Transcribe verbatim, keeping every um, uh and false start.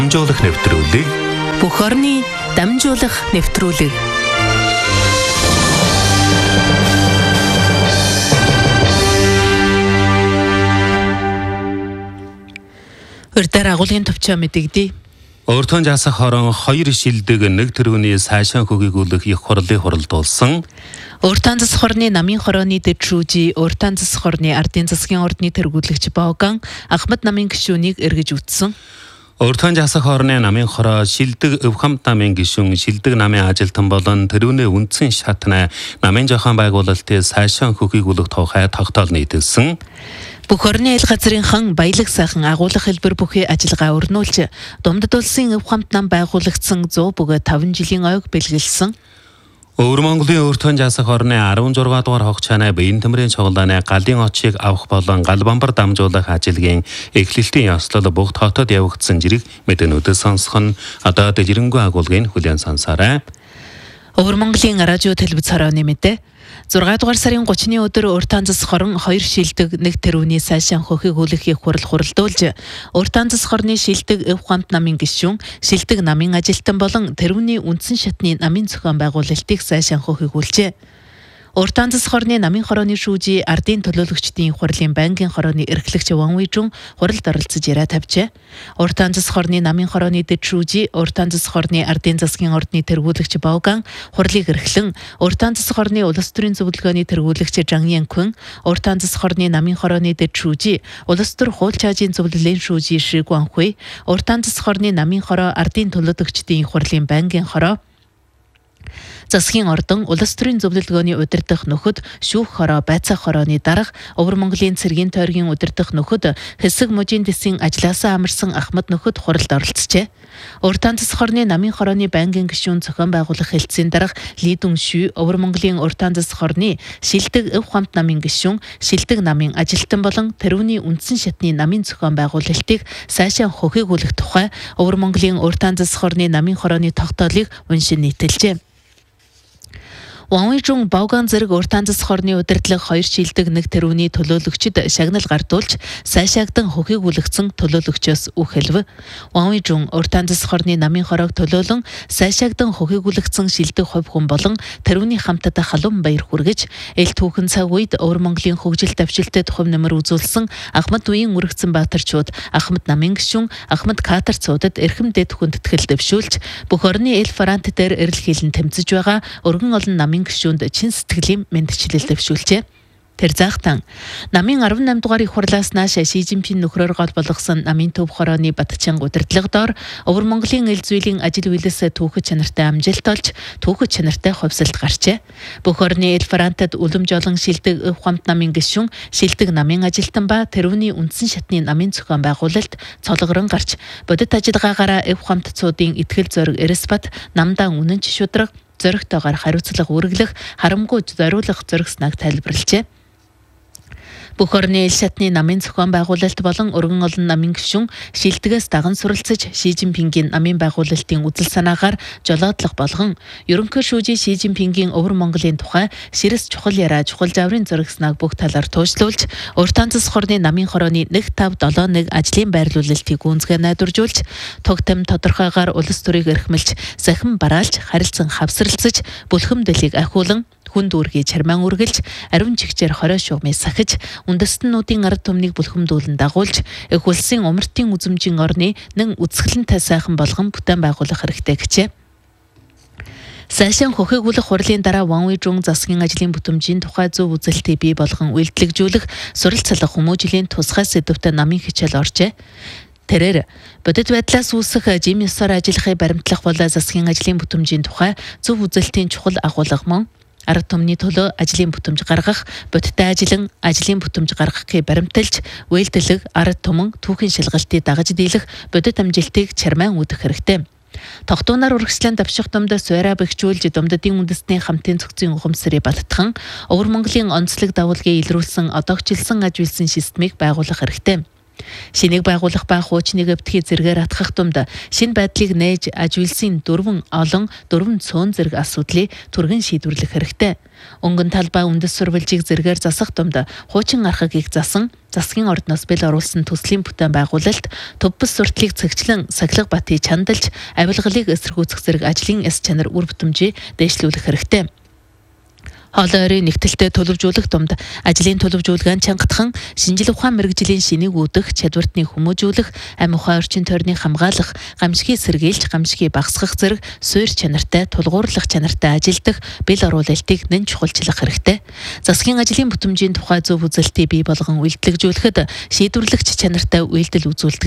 дамжуулах нэвтрүүлэг. Бүх орны дамжуулах нэвтрүүлэг. Өрдөр агуулгын төвчөө мэдэгдээ. Уртхан жасах хорон хоёр шилдэг нэг тэрүүний сайшаан хөгжүүлэх их хурлыг хуралдуулсан. Уртхан засах хорны намын хорооны дэвтрүүжи, уртхан засах хорны ардын засгийн ордны тэргүүлэгч Боган Ахмад намын гишүүнийг эргэж үтсэн. Уртхан жасах хорны намын хороо шилдэг Өвхамт намын гишүүн шилдэг намын ажилтан болон тэрүүний үндсэн шатна намын зохион байгуулалтын сайшаан хөгжүүлэх тухай тогтоол нийтэлсэн. Бүх орны ил газрын хан баялаг сайхан агуулгах хэлбэр бүхий ажиллагаа өрнүүлж, Думдад улсын Өвхамт нам байгуулагдсан зуун бүгэ таван жилийн ойг бэлгэлсэн. Өвөр Монголын уртхан жасах хорны арван зургаан дугаар хогчааны биеийн төмрийн цуглааны галын очийг авах болон гал бамбар дамжуулах ажилгийн эхлэлтийн ёслол бүх хотод явагдсан зэрэг мэдээнүүдээ сонсох нь одоо дэлгэрэнгүй агуулгын хүлээн сонсоорой. Өвөр Монголын радио телевиз хорооны мэдээ. зургаан дугаар сарын гуравны өдөр уртхан засах хорон хоёр шилдэг нэг тэрүүний сайшаан хөгжүүлэхийг хурал хуралдуулж, уртхан засах хорны шилдэг Өвхамт намын гишүүн, шилдэг намын ажилтан болон тэрүүний үндсэн шатны намын зохион байгуулалтыг сайшаан хөгжүүлжээ. Уртхан засах хорны намын хорооны шүүжи ардын төлөөлөгчдийн хурлын байнгын хорооны эрхлэгч Ван Уйжун хуралд оролцож яриа тавьжээ. Уртхан засах хорны намын хорооны дэд шүүжи уртхан засах хорны ардын засгийн ордны тэргүүлэгч Боган хурлыг эрхлэн, уртхан засах хорны улс төрийн зөвлөгөөний тэргүүлэгч Жан Янкун, уртхан засах хорны намын хорооны дэд шүүжи улс төр хууль чаажийн зөвлөлийн шүүжи Ши Гуанхуй, уртхан засах хорны намын хороо ардын төлөөлөгчдийн хурлын байнгын хороо засгийн ордон улс төрийн зөвлөлгөөний удирдах нөхөд шүүх хороо байцаах хорооны дарга Өвөр Монголын цэргийн тойргийн удирдах нөхөд хэсэг мужийн дэсийн ажилласаа амарсан Ахмад нөхөд хуралд оролцжээ. Уртхан засах хорны намын хорооны байнгын гишүүн зохион байгуулах хэлтсийн дарга Ли Дүншү Өвөр Монголын уртхан засах хорны шилдэг Өвхамт намын гишүүн, шилдэг намын ажилтан болон тэрүүний үндсэн шатны намын зохион байгуулалтыг сайшаан хөгжүүлэх тухай Өвөр Монголын уртхан засах хорны намын хорооны тогтоолыг уншин нийтэлжээ. Ван Уйжун Боган зэрэг уртхан засах хорны удирдлага хоёр шилдэг нэг тэрүүний төлөөлөгчд шагнал гардуулж, сайшаагдан хөгжүүлэгдсэн төлөөлөгчөөс үг хэлв. Ван Уйжун уртхан засах хорны намын хороог төлөөлөн, сайшаагдан хөгжүүлэгдсэн шилдэг хувь хүн болон тэрүүний хамтад халуун баяр хүргэж, эл түүхэн цаг үед Өвөр Монголын хөгжил давшилтад хувь нэмэр үзүүлсэн Ахмад үеийн үргэцэн баатарчууд Ахмад намын гишүүн Ахмад Катарцуудад эрхэм дэд хүндэтгэл дэвшүүлж, бүх орны эл фронт дээр эрэл хийлэн тэмцэж байгаа өргөн олон намын гишүүнд чин сэтгэлийн мэндчлэл дэвшүүлжээ. Тэр заахтан намын арван намын дугаар их хурлаас нааш Ши Жинпин нөхрөөр гол болгосон намын төв хорооны Батчанга удирдлагадор Өвөр Монголын эл зүйлийн ажил үйлээс түүхэд чанартай амжилт олж, түүхэд чанартай хувьсалт гарчээ. Бүх орны эл фронтод үлэмж олон шилдэг Өвхамт намын гишүүн, шилдэг намын ажилтан ба тэрүүний үндсэн шатны намын зохион байгуулалт цологрон гарч, бодит ажиллагаагаараа Өвхамтцуудын итгэл зориг Эресбат намдаа үнэнч шудраг зоригтойгоор хариуцлага үргэлэх, харамгүй зориулах зориг снаг тайлбарлажээ. Бүх орны ил шатны намын зохион байгуулалт болон өргөн олон намын гишүүн шилдэгээс даган суралцаж Ши Жинпингийн намын байгуулалтын үзэл санаагаар жолоодлого болгон ерөнхий шүүжи Ши Жинпингийн Өвөр Монголын тухай ширэс чухал яриа чухал жаврын зурагснаг бүх талаар туушлуулж, уртхан засах хорны намын хорооны нэг тав долоо нэг ажлын байрлуулалтыг гүнзгий найдваржуулж, туг тэм тодорхойгоор улс төрийг эрхмэлж, сахин бараалж, харилцан хавсралцаж, бүлхэм дэлийг ахиулан хүн дүүргийн чармаан үргэлж, ариун чигчээр хорой шугамыг сахиж, үндэстнүүдийн ард түмнийг бүлхэмдүүлэн дагуулж, их улсын умартын үзмжийн орны нэн үзэсгэлэнтэй сайхан болгон бүтээн байгуулах хэрэгтэй гэжээ. Сайшаан хөгжүүлэх хурлын дараа Ван Уйжун засгийн ажлын бүтэмжийн тухай зөв үзэлтийг бий болгон үйлдэлжүүлэх, суралцлах хүмүүжлийн тусгай сэдвүүдэд намын хичээл оржээ. Тэрээр бодит байдлаас үүсэх жим ёсоор ажиллахыг баримтлах бол засгийн ажлын бүтэмжийн тухай зөв үзэлтийн чухал агуулга мөн ард түмний төлөө ажлын бүтэмж гаргах, бодиттой ажиллан ажлын бүтэмж гаргахыг баримталж, үйлдэлэг ард түмэн түүхийн шалгалтыг дагаж дийлэх бодит амжилтыг чармаан үүдэх хэрэгтэй. Тогтуунаар үргэлжлэн давших думдаа суурай бэхжүүлж думдадын үндэсний хамтын цогцын ухамсарыг баттхан, Өвөр Монголын онцлог давуулгыг илрүүлсэн одоогчлсан аж үйлсэн системийг байгуулах хэрэгтэй. Шинийг байгуулах ба хуучныг өвтгий зэргээр атгах тумд шинэ байдлыг нээж ажилуулсан дөрвөн олон дөрвөн цөөн зэрэг асуудлыг түргэн шийдвэрлэх хэрэгтэй. Өнгөн талбай үндэс сурвалжийг зэргээр засах тумд хуучин архагийг засан, засгийн ордноос бэл оруулсан төслийн бүтээн байгуулалт, төв бүс сурталыг цэгчлэн сахилга батыг чандалж, авилгалыг эсэргүүцэх зэрэг ажлын эс чанар үр бүтэмжийг дээшлүүлэх хэрэгтэй. Хоолой ойрын нэгтэлтэй төлөвжүүлэх тумд ажлын төлөвжүүлгэн чангатхан шинжил ухаан мэргэжлийн шинийг үүдэх, чадвартны хүмүүжүүлэх, амь ухаан орчин тойрныг хамгаалах, гамшигыг сэргийлж, гамшигыг багасгах зэрэг суурь чанартай, тулгуурлах чанартай ажилдах бэл оруулалтыг нэн чухалчлах хэрэгтэй. Засгийн ажлын бүтэмжийн тухай зөв үзэлтийг бий болгон үйлдэлжүүлэхэд шийдвэрлэгч чанартай үйлдэл үзүүлдэг